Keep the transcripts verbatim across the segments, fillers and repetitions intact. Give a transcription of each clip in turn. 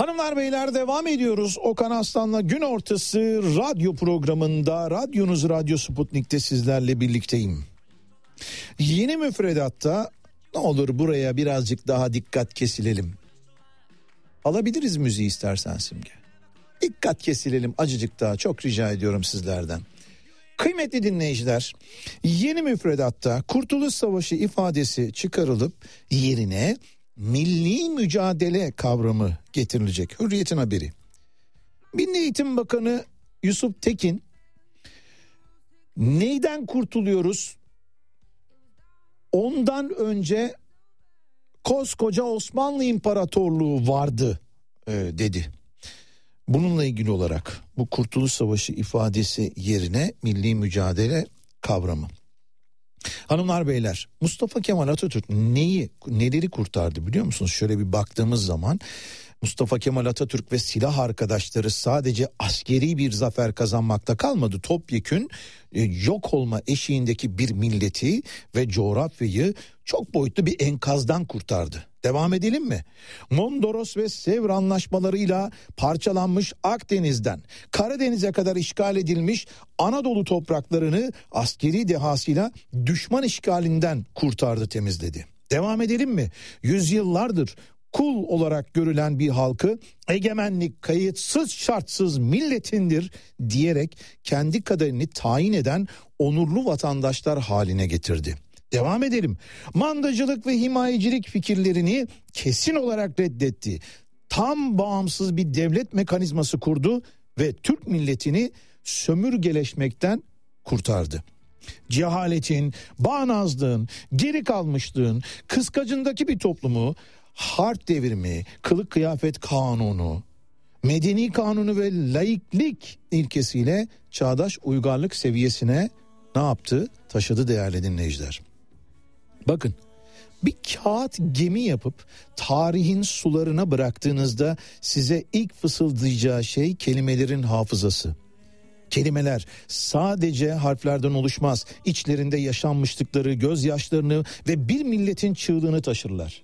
Hanımlar beyler, devam ediyoruz. Okan Aslan'la gün ortası radyo programında, radyonuz Radyo Sputnik'te sizlerle birlikteyim. Yeni müfredatta ne olur buraya birazcık daha dikkat kesilelim. Alabiliriz müziği istersen Simge. Dikkat kesilelim acıcık daha, çok rica ediyorum sizlerden. Kıymetli dinleyiciler, yeni müfredatta Kurtuluş Savaşı ifadesi çıkarılıp yerine milli mücadele kavramı getirilecek. Hürriyet'in haberi. Milli Eğitim Bakanı Yusuf Tekin, neyden kurtuluyoruz? Ondan önce koskoca Osmanlı İmparatorluğu vardı e, dedi. Bununla ilgili olarak bu Kurtuluş Savaşı ifadesi yerine milli mücadele kavramı. Hanımlar beyler, Mustafa Kemal Atatürk neyi neleri kurtardı biliyor musunuz? Şöyle bir baktığımız zaman Mustafa Kemal Atatürk ve silah arkadaşları sadece askeri bir zafer kazanmakta kalmadı. Topyekün e, yok olma eşiğindeki bir milleti ve coğrafyayı çok boyutlu bir enkazdan kurtardı. Devam edelim mi? Mondros ve Sevr anlaşmalarıyla parçalanmış Akdeniz'den Karadeniz'e kadar işgal edilmiş Anadolu topraklarını askeri dehasıyla düşman işgalinden kurtardı, temizledi. Devam edelim mi? Yüzyıllardır kul olarak görülen bir halkı egemenlik kayıtsız şartsız milletindir diyerek kendi kaderini tayin eden onurlu vatandaşlar haline getirdi. Devam edelim. Mandacılık ve himayecilik fikirlerini kesin olarak reddetti. Tam bağımsız bir devlet mekanizması kurdu ve Türk milletini sömürgeleşmekten kurtardı. Cehaletin, bağnazlığın, geri kalmışlığın kıskacındaki bir toplumu harp devrimi, kılık kıyafet kanunu, medeni kanunu ve laiklik ilkesiyle çağdaş uygarlık seviyesine ne yaptı? Taşıdı değerli dinleyiciler. Bakın, bir kağıt gemi yapıp tarihin sularına bıraktığınızda size ilk fısıldayacağı şey kelimelerin hafızası. Kelimeler sadece harflerden oluşmaz. İçlerinde yaşanmışlıkları, gözyaşlarını ve bir milletin çığlığını taşırlar.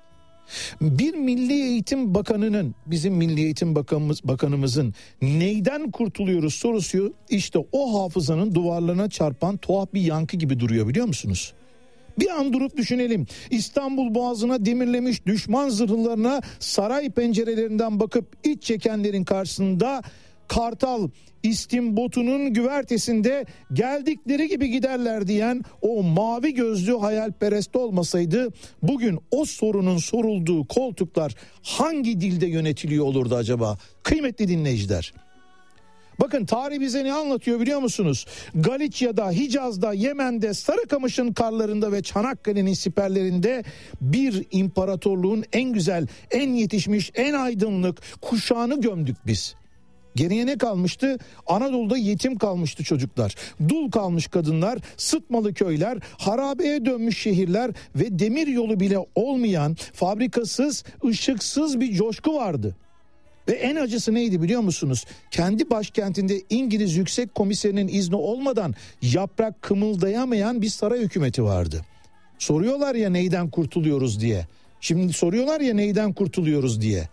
Bir Milli Eğitim Bakanı'nın, bizim Milli Eğitim Bakanımız, Bakanımızın neyden kurtuluyoruz sorusu işte o hafızanın duvarlarına çarpan tuhaf bir yankı gibi duruyor, biliyor musunuz? Bir an durup düşünelim. İstanbul Boğazı'na demirlemiş düşman zırhlarına saray pencerelerinden bakıp iç çekenlerin karşısında Kartal İstimbotu'nun güvertesinde geldikleri gibi giderler diyen o mavi gözlü hayalperest olmasaydı bugün o sorunun sorulduğu koltuklar hangi dilde yönetiliyor olurdu acaba? Kıymetli dinleyiciler, bakın tarih bize ne anlatıyor biliyor musunuz? Galicia'da, Hicaz'da, Yemen'de, Sarıkamış'ın karlarında ve Çanakkale'nin siperlerinde bir imparatorluğun en güzel, en yetişmiş, en aydınlık kuşağını gömdük biz. Geriye ne kalmıştı? Anadolu'da yetim kalmıştı çocuklar, dul kalmış kadınlar, sıtmalı köyler, harabeye dönmüş şehirler ve demir yolu bile olmayan, fabrikasız, ışıksız bir coşku vardı. Ve en acısı neydi biliyor musunuz? Kendi başkentinde İngiliz Yüksek Komiserinin izni olmadan yaprak kımıldayamayan bir saray hükümeti vardı. Soruyorlar ya neyden kurtuluyoruz diye. Şimdi soruyorlar ya neyden kurtuluyoruz diye.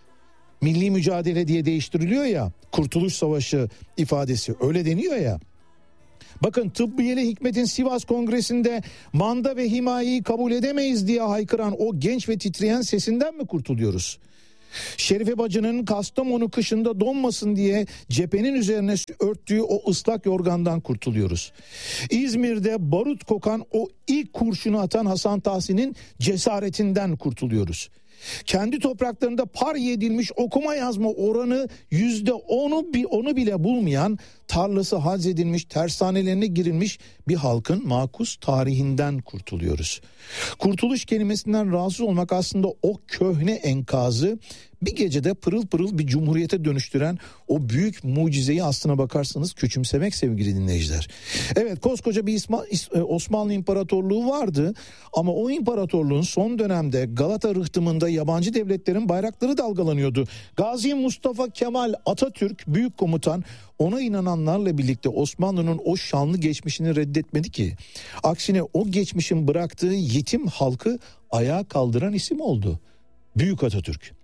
Milli mücadele diye değiştiriliyor ya, Kurtuluş Savaşı ifadesi öyle deniyor ya. Bakın, Tıbbiyeli Hikmet'in Sivas Kongresi'nde manda ve himayeyi kabul edemeyiz diye haykıran o genç ve titreyen sesinden mi kurtuluyoruz? Şerife Bacı'nın Kastamonu kışında donmasın diye cephenin üzerine örttüğü o ıslak yorgandan kurtuluyoruz. İzmir'de barut kokan o ilk kurşunu atan Hasan Tahsin'in cesaretinden kurtuluyoruz. Kendi topraklarında parya edilmiş okuma yazma oranı yüzde onu, onu bile bulmayan, tarlası haczedilmiş, tersanelerine girilmiş bir halkın makus tarihinden kurtuluyoruz. Kurtuluş kelimesinden rahatsız olmak aslında o köhne enkazı bir gecede pırıl pırıl bir cumhuriyete dönüştüren o büyük mucizeyi aslına bakarsanız küçümsemek sevgili dinleyiciler. Evet, koskoca bir Osmanlı İmparatorluğu vardı ama o imparatorluğun son dönemde Galata rıhtımında yabancı devletlerin bayrakları dalgalanıyordu. Gazi Mustafa Kemal Atatürk büyük komutan ona inananlarla birlikte Osmanlı'nın o şanlı geçmişini reddetmedi ki. Aksine o geçmişin bıraktığı yetim halkı ayağa kaldıran isim oldu. Büyük Atatürk.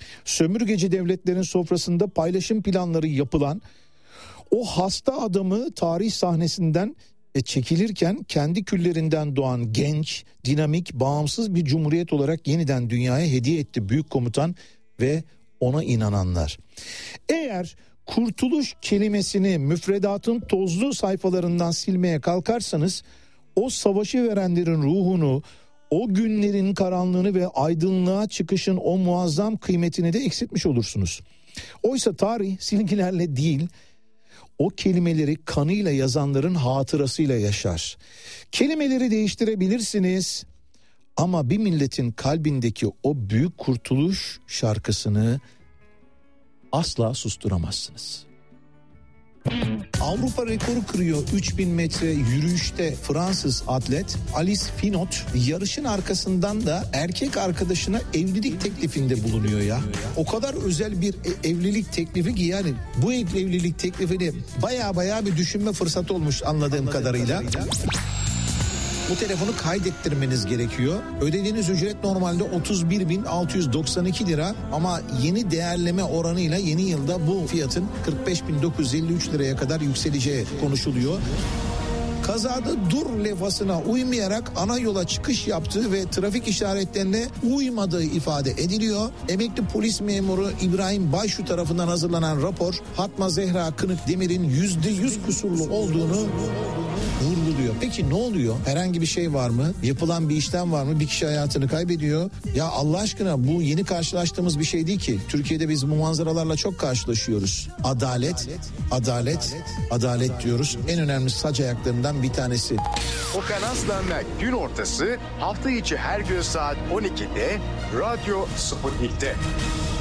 Sömürgeci devletlerin sofrasında paylaşım planları yapılan o hasta adamı tarih sahnesinden çekilirken kendi küllerinden doğan genç, dinamik, bağımsız bir cumhuriyet olarak yeniden dünyaya hediye etti büyük komutan ve ona inananlar. Eğer kurtuluş kelimesini müfredatın tozlu sayfalarından silmeye kalkarsanız o savaşı verenlerin ruhunu, o günlerin karanlığını ve aydınlığa çıkışın o muazzam kıymetini de eksiltmiş olursunuz. Oysa tarih silgilerle değil, o kelimeleri kanıyla yazanların hatırasıyla yaşar. Kelimeleri değiştirebilirsiniz ama bir milletin kalbindeki o büyük kurtuluş şarkısını asla susturamazsınız. Avrupa rekoru kırıyor üç bin metre yürüyüşte Fransız atlet Alice Finot. Yarışın arkasından da erkek arkadaşına evlilik teklifinde bulunuyor ya. O kadar özel bir evlilik teklifi ki yani bu evlilik teklifini baya baya bir düşünme fırsatı olmuş anladığım, anladığım kadarıyla. kadarıyla. Bu telefonu kaydettirmeniz gerekiyor. Ödediğiniz ücret normalde otuz bir bin altı yüz doksan iki lira ama yeni değerleme oranıyla yeni yılda bu fiyatın kırk beş bin dokuz yüz elli üç liraya kadar yükseleceği konuşuluyor. Kazada dur levhasına uymayarak ana yola çıkış yaptığı ve trafik işaretlerine uymadığı ifade ediliyor. Emekli polis memuru İbrahim Bayşu tarafından hazırlanan rapor Fatma Zehra Kınık Demir'in yüzde yüz kusurlu olduğunu vurguluyor. Peki ne oluyor? Herhangi bir şey var mı? Yapılan bir işlem var mı? Bir kişi hayatını kaybediyor. Ya Allah aşkına bu yeni karşılaştığımız bir şey değil ki. Türkiye'de biz bu manzaralarla çok karşılaşıyoruz. Adalet, adalet, adalet diyoruz. En önemli sac ayaklarından bir tanesi. Okan Aslan'la gün ortası hafta içi her gün saat on ikide Radyo Sputnik'te.